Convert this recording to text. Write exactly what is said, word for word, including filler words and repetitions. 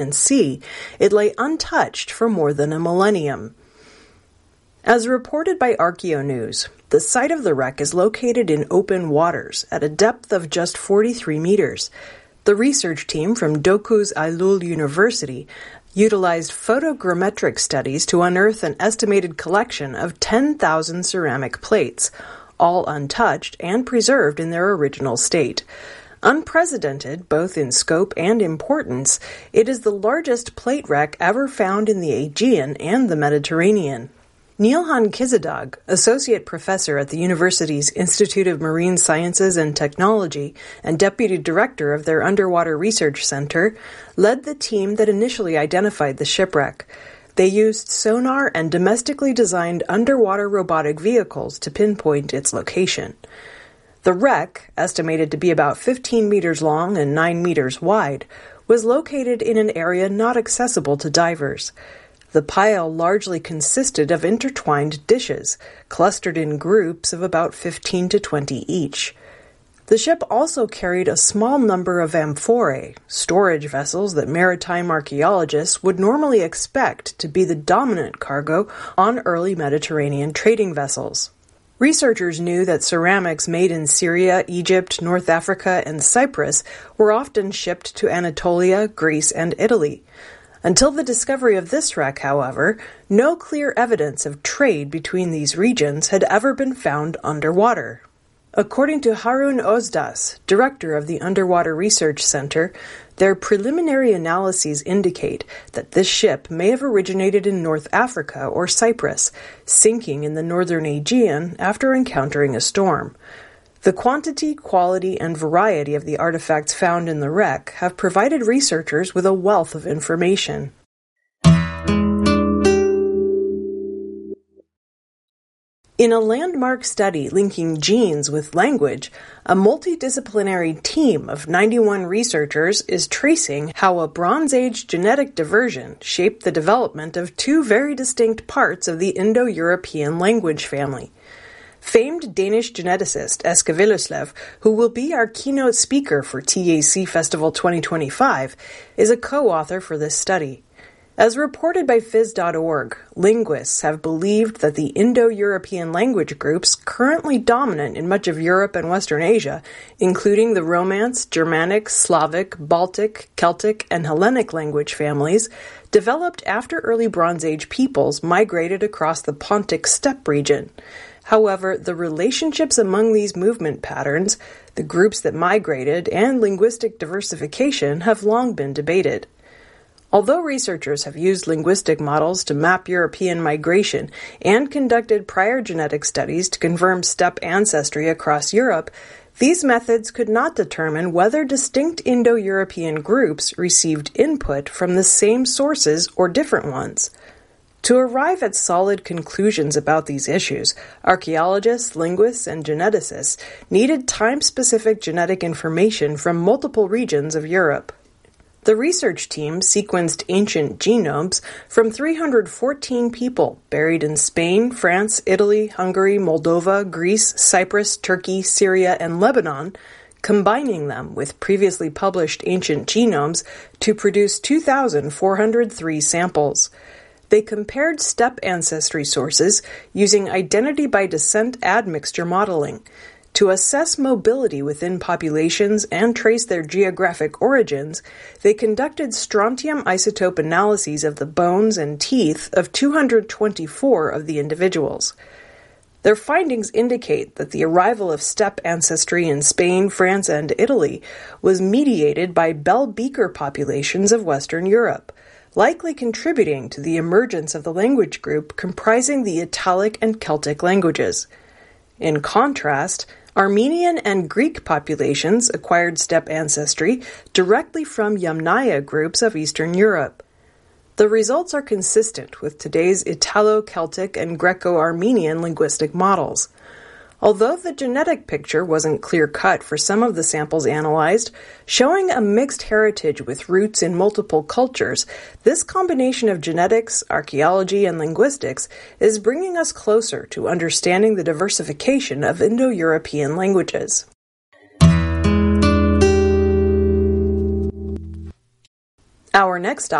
Sea, it lay untouched for more than a millennium. As reported by ArchaeoNews, the site of the wreck is located in open waters at a depth of just forty-three meters. The research team from Dokuz Aylul University utilized photogrammetric studies to unearth an estimated collection of ten thousand ceramic plates, all untouched and preserved in their original state. Unprecedented, both in scope and importance, it is the largest plate wreck ever found in the Aegean and the Mediterranean. Nilhan Kizadag, associate professor at the university's Institute of Marine Sciences and Technology and deputy director of their underwater research center, led the team that initially identified the shipwreck. They used sonar and domestically designed underwater robotic vehicles to pinpoint its location. The wreck, estimated to be about fifteen meters long and nine meters wide, was located in an area not accessible to divers. The pile largely consisted of intertwined dishes, clustered in groups of about fifteen to twenty each. The ship also carried a small number of amphorae, storage vessels that maritime archaeologists would normally expect to be the dominant cargo on early Mediterranean trading vessels. Researchers knew that ceramics made in Syria, Egypt, North Africa, and Cyprus were often shipped to Anatolia, Greece, and Italy. Until the discovery of this wreck, however, no clear evidence of trade between these regions had ever been found underwater. According to Harun Ozdas, director of the Underwater Research Center, their preliminary analyses indicate that this ship may have originated in North Africa or Cyprus, sinking in the northern Aegean after encountering a storm. The quantity, quality, and variety of the artifacts found in the wreck have provided researchers with a wealth of information. In a landmark study linking genes with language, a multidisciplinary team of ninety-one researchers is tracing how a Bronze Age genetic diversion shaped the development of two very distinct parts of the Indo-European language family. Famed Danish geneticist Eske Willerslev, who will be our keynote speaker for T A C Festival twenty twenty-five, is a co-author for this study. As reported by phys dot org, linguists have believed that the Indo-European language groups currently dominant in much of Europe and Western Asia, including the Romance, Germanic, Slavic, Baltic, Celtic, and Hellenic language families, developed after early Bronze Age peoples migrated across the Pontic steppe region. However, the relationships among these movement patterns, the groups that migrated, and linguistic diversification have long been debated. Although researchers have used linguistic models to map European migration and conducted prior genetic studies to confirm steppe ancestry across Europe, these methods could not determine whether distinct Indo-European groups received input from the same sources or different ones. To arrive at solid conclusions about these issues, archaeologists, linguists, and geneticists needed time-specific genetic information from multiple regions of Europe. The research team sequenced ancient genomes from three hundred fourteen people buried in Spain, France, Italy, Hungary, Moldova, Greece, Cyprus, Turkey, Syria, and Lebanon, combining them with previously published ancient genomes to produce two thousand four hundred three samples. They compared steppe ancestry sources using identity-by-descent admixture modeling. To assess mobility within populations and trace their geographic origins, they conducted strontium isotope analyses of the bones and teeth of two hundred twenty-four of the individuals. Their findings indicate that the arrival of steppe ancestry in Spain, France, and Italy was mediated by bell beaker populations of Western Europe, likely contributing to the emergence of the language group comprising the Italic and Celtic languages. In contrast, Armenian and Greek populations acquired steppe ancestry directly from Yamnaya groups of Eastern Europe. The results are consistent with today's Italo-Celtic and Greco-Armenian linguistic models. Although the genetic picture wasn't clear-cut for some of the samples analyzed, showing a mixed heritage with roots in multiple cultures, this combination of genetics, archaeology, and linguistics is bringing us closer to understanding the diversification of Indo-European languages. Our next